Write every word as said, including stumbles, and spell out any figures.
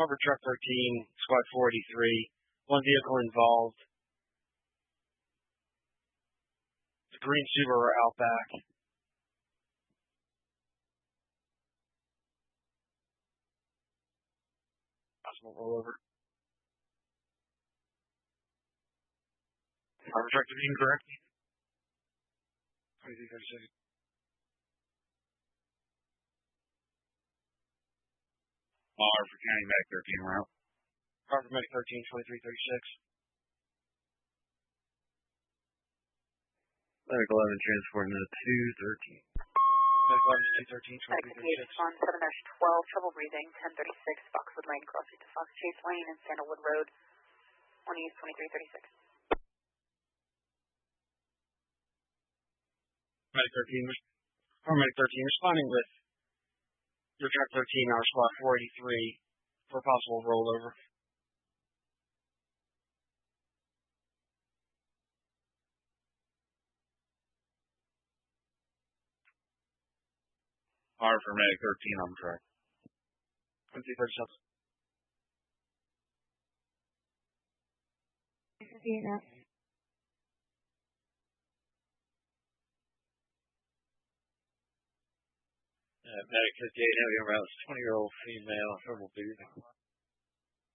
Cover Truck thirteen, Squad four eighty-three. One vehicle involved. The green Subaru Outback. Possible rollover. Cover Truck thirteen, correct? twenty-three thirty-six. R for County Medic thirteen route. Cover Medic thirteen, twenty-three thirty-six. Medic eleven transporting to two thirteen. Medic eleven to two thirteen, twenty-three thirty-six. On seven twelve, trouble breathing, ten thirty-six, Foxwood Lane, crossing to Fox Chase Lane and Sandalwood Road, on East twenty-three thirty-six. Medic thirteen, or Medic thirteen, responding with your truck thirteen, our Squad four eighty-three, for a possible rollover. R for Medic thirteen on track. twenty-three thirty-seven. Uh, Medic fifty-eight heavy around twenty-year-old female, trouble breathing.